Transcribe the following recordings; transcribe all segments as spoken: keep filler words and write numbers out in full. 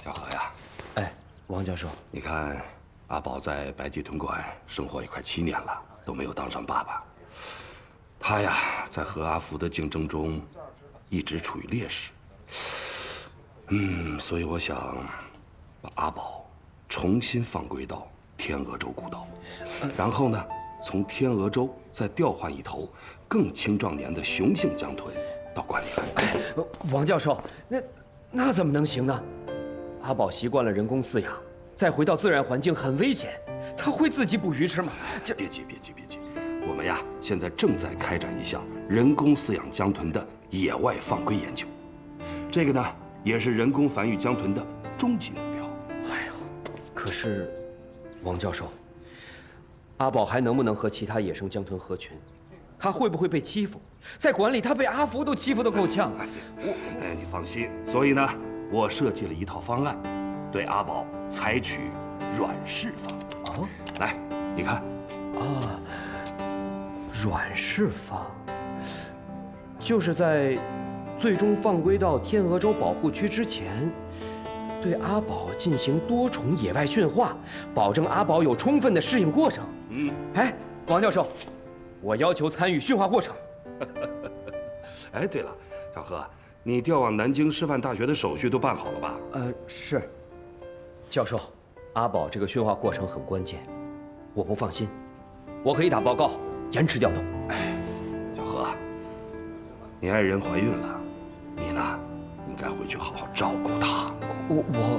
小何呀， 哎，王教授， 你看阿宝在白鸡屯馆生活也快七年了，都没有当上爸爸。他呀，在和阿福的竞争中，一直处于劣势。嗯，所以我想把阿宝重新放归到天鹅洲古道，然后呢，从天鹅洲再调换一头更青壮年的雄性江豚到馆里来。 哎，王教授，那那怎么能行呢？阿宝习惯了人工饲养，再回到自然环境很危险，他会自己捕鱼吃吗？ 这别急，别急，别急。我们呀，现在正在开展一项人工饲养江豚的野外放归研究，这个呢，也是人工繁育江豚的终极目标。 哎呦，可是，王教授，阿宝还能不能和其他野生江豚合群？他会不会被欺负？在馆里，他被阿福都欺负得够呛。 哎，我，哎，你放心。所以呢，我设计了一套方案，对阿宝采取软释放。哦，来，你看。 啊。软释放，就是在最终放归到天鹅洲保护区之前，对阿宝进行多重野外驯化，保证阿宝有充分的适应过程。嗯，哎，王教授，我要求参与驯化过程。 哎，对了，小何，你调往南京师范大学的手续都办好了吧？ 呃，是。教授，阿宝这个驯化过程很关键，我不放心，我可以打报告。延迟调动。 哎，小何，你爱人怀孕了，你呢，应该回去好好照顾她。 我我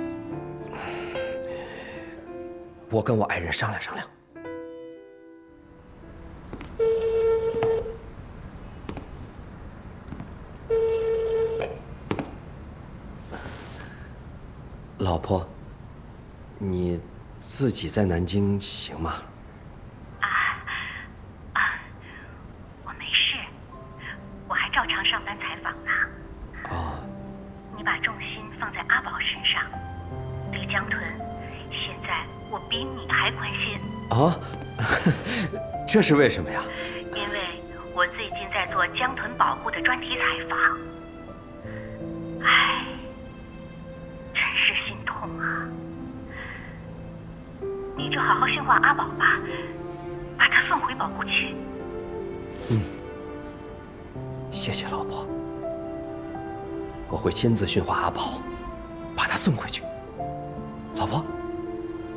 我跟我爱人商量商量。老婆，你自己在南京行吗？ 照常上班采访呢。哦，你把重心放在阿宝身上，对江豚，现在我比你还关心。 啊，这是为什么呀？ 因为我最近在做江豚保护的专题采访。唉，真是心痛啊！你就好好驯化阿宝吧，把他送回保护区。 嗯。谢谢老婆，我会亲自驯化阿宝，把他送回去。老婆。